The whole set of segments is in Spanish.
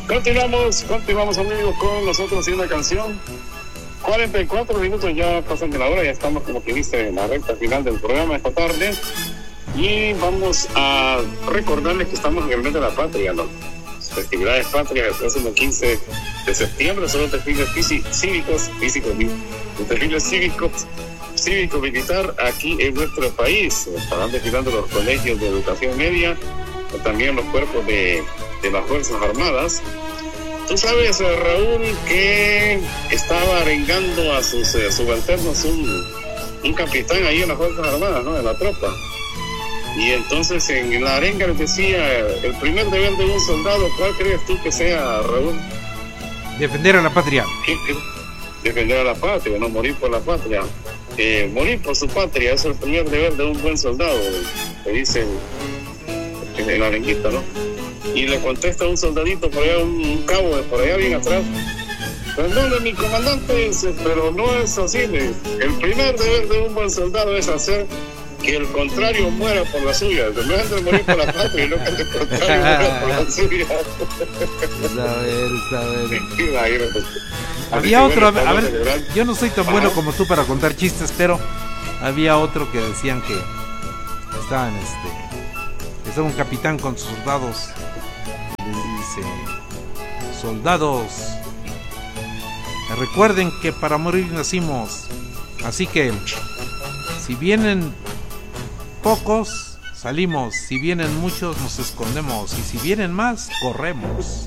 Continuamos amigos con nosotros y una canción. 44 minutos ya pasan de la hora, ya estamos como que dice en la recta final del programa esta tarde. Y vamos a recordarles que estamos en el mes de la patria, ¿no? Festividades patrias el próximo 15 de septiembre, son los desfiles cívico-militar aquí en nuestro país. Estarán desfilando los colegios de educación media, también los cuerpos de las Fuerzas Armadas. Tú sabes, Raúl, que estaba arengando a sus subalternos un capitán ahí en las Fuerzas Armadas, ¿no? En la tropa. Y entonces en la arenga les decía, el primer deber de un soldado, ¿cuál crees tú que sea, Raúl? Defender a la patria. Defender a la patria, no morir por la patria. Morir por su patria es el primer deber de un buen soldado, le dice el arenguista, ¿no? Y le contesta un soldadito por allá, un cabo de por allá bien atrás. Perdón, mi comandante, dice, pero no es así. El primer deber de un buen soldado es hacer que el contrario muera por la suya. No es de morir por la patria, no que el contrario muera por la suya. Saber. Había otro, a ver, yo no soy tan bueno como tú para contar chistes, pero había otro que decían que estaban, que estaba un capitán con sus soldados y les dice: soldados, recuerden que para morir nacimos, así que si vienen pocos, salimos, si vienen muchos, nos escondemos, y si vienen más, corremos.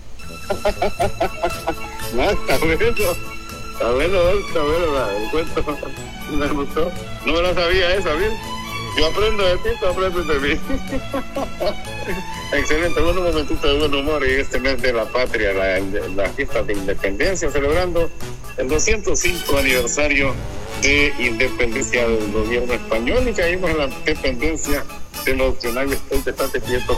No, está bueno, el cuento me gustó. No me la sabía esa, ¿bien? Yo aprendo de ti, tú aprendes de mí. Excelente, bueno, un momentito de buen humor en este mes de la patria, la fiesta de independencia, celebrando el 205 aniversario de independencia del gobierno español, y caímos en la dependencia de los nacionales bastante quietos.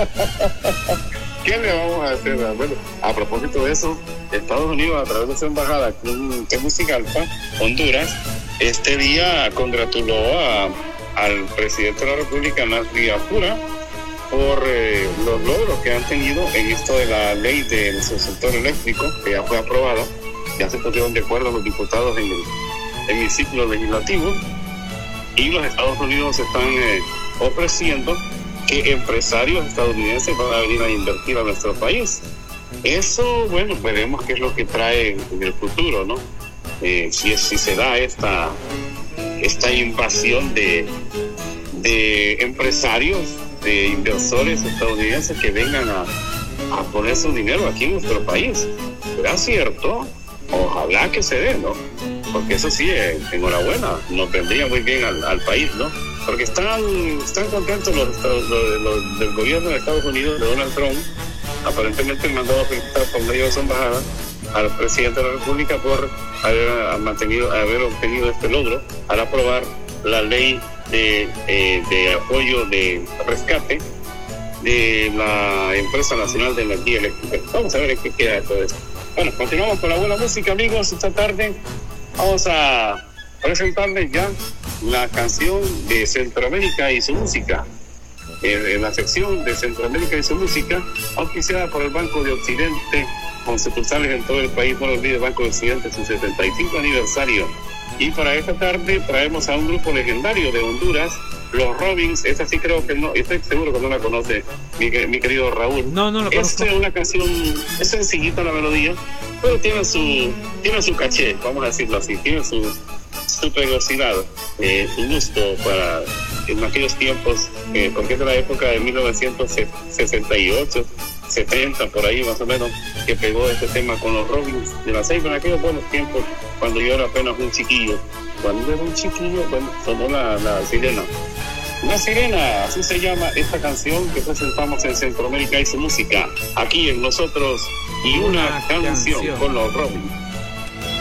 ¿Qué le vamos a hacer? Bueno, a propósito de eso, Estados Unidos, a través de su embajada aquí en Tegucigalpa, Honduras, este día congratuló al presidente de la República, Nayib Bukele, por los logros que han tenido en esto de la ley del sector eléctrico, que ya fue aprobada. Ya se pusieron de acuerdo los diputados en el ciclo legislativo, y los Estados Unidos están ofreciendo que empresarios estadounidenses van a venir a invertir a nuestro país. Eso, bueno, veremos qué es lo que trae en el futuro, ¿no? Si se da esta invasión de empresarios, de inversores estadounidenses que vengan a poner su dinero aquí en nuestro país. ¿Será cierto? Ojalá que se dé, ¿no? Porque eso sí, enhorabuena, nos vendría muy bien al país, ¿no? Porque están contentos los del gobierno de Estados Unidos, de Donald Trump. Aparentemente mandó a felicitar por medio de su embajada al presidente de la República por haber obtenido este logro al aprobar la ley de apoyo de rescate de la Empresa Nacional de Energía Eléctrica. Vamos a ver en qué queda todo esto. Bueno, continuamos con la buena música, amigos. Esta tarde vamos a presentarles ya la canción de Centroamérica y su música. En la sección de Centroamérica y su música, auspiciada por el Banco de Occidente, con sucursales en todo el país. No olvide el Banco de Occidente, su 75 aniversario. Y para esta tarde traemos a un grupo legendario de Honduras, los Robins. Esta sí creo que no, estoy seguro que no la conoce mi querido Raúl. No la conozco. Es una canción, es sencillita la melodía, pero tiene su caché, vamos a decirlo así, tiene su peligrosidad, su gusto para en aquellos tiempos, porque es de la época de 1968, 70, por ahí más o menos, que pegó este tema con los Robins de la Ceiba en aquellos buenos tiempos, cuando yo era apenas un chiquillo. Cuando era un chiquillo, bueno, sonó la sirena. La sirena, así se llama esta canción que presentamos en Centroamérica y su música, aquí en Nosotros y una canción con los Robins.